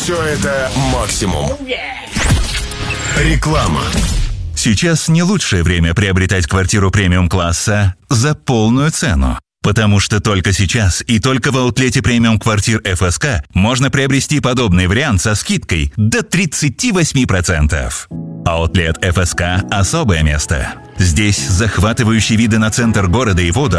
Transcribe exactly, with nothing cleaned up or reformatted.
все это максимум. Реклама. Сейчас не лучшее время приобретать квартиру премиум-класса за полную цену. Потому что только сейчас и только в аутлете премиум квартир эф эс ка можно приобрести подобный вариант со скидкой до тридцать восемь процентов. Аутлет эф эс ка – особое место. Здесь захватывающие виды на центр города и воду,